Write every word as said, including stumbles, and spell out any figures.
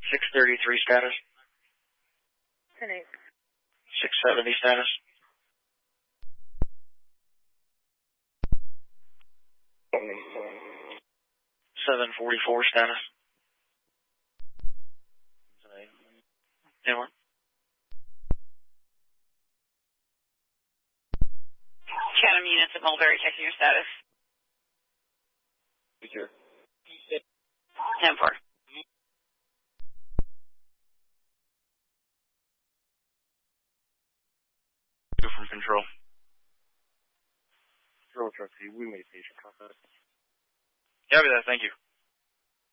six thirty-three status. ten eight. six seventy status. seven forty-four status. Anyone? Chatham units at Mulberry checking your status. Secure. ten four. From control. Control trustee, we made patient contact. Copy that, thank you.